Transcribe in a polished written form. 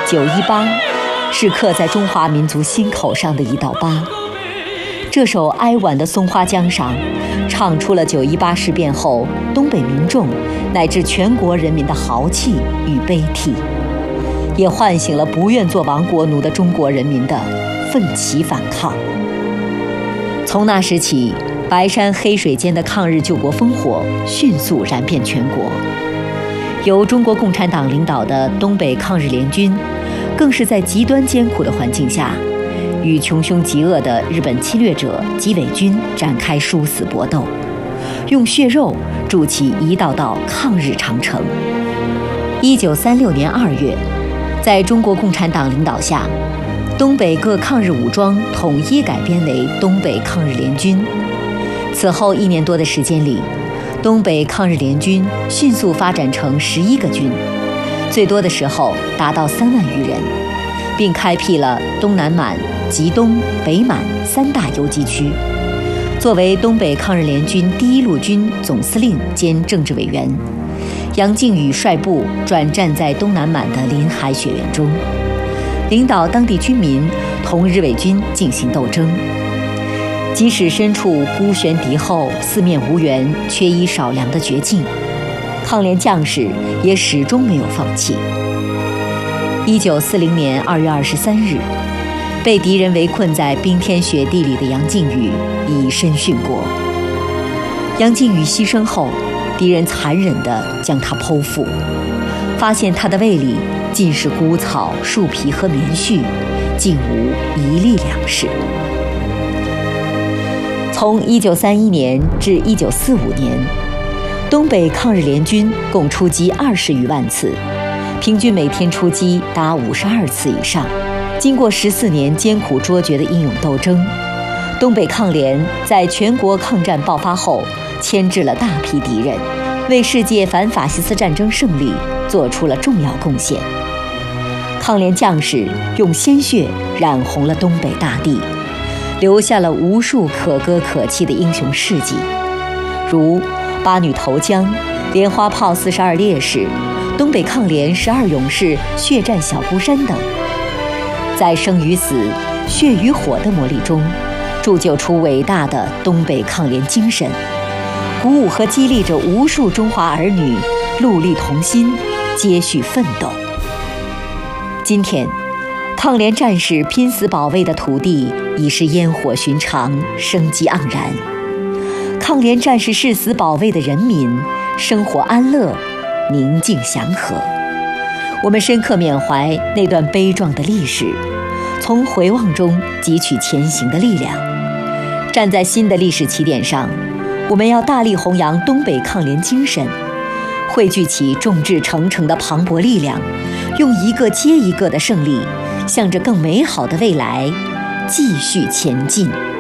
918是刻在中华民族心口上的一道疤。这首哀婉的《松花江上》，唱出了918事变后东北民众乃至全国人民的豪气与悲涕，也唤醒了不愿做亡国奴的中国人民的奋起反抗。从那时起，白山黑水间的抗日救国烽火迅速燃遍全国。由中国共产党领导的东北抗日联军，更是在极端艰苦的环境下，与穷凶极恶的日本侵略者吉伪军展开殊死搏斗，用血肉筑起一道道抗日长城。1936年2月，在中国共产党领导下，东北各抗日武装统一改编为东北抗日联军。此后1年多的时间里，东北抗日联军迅速发展成11个军，最多的时候达到3万余人，并开辟了东南满、吉东、北满3大游击区。作为东北抗日联军第1路军总司令兼政治委员，杨靖宇率部转战在东南满的林海雪原中，领导当地军民同日伪军进行斗争。即使身处孤悬敌后、四面无援、缺衣少粮的绝境，抗联将士也始终没有放弃。1940年2月23日，被敌人围困在冰天雪地里的杨靖宇以身殉国。杨靖宇牺牲后，敌人残忍地将他剖腹，发现他的胃里尽是枯草、树皮和棉絮，竟无一粒粮食。从1931年至1945年，东北抗日联军共出击20余万次，平均每天出击达52次以上。经过14年艰苦卓绝的英勇斗争，东北抗联在全国抗战爆发后，牵制了大批敌人，为世界反法西斯战争胜利做出了重要贡献。抗联将士用鲜血染红了东北大地，留下了无数可歌可泣的英雄事迹，如八女投江、莲花炮42烈士、东北抗联12勇士血战小孤山等。在生与死、血与火的磨砺中，铸就出伟大的东北抗联精神，鼓舞和激励着无数中华儿女戮力同心，接续奋斗。今天，抗联战士拼死保卫的土地已是烟火寻常，生机盎然；抗联战士誓死保卫的人民生活安乐，宁静祥和。我们深刻缅怀那段悲壮的历史，从回望中汲取前行的力量。站在新的历史起点上，我们要大力弘扬东北抗联精神，汇聚起众志成城的磅礴力量，用一个接一个的胜利，向着更美好的未来继续前进。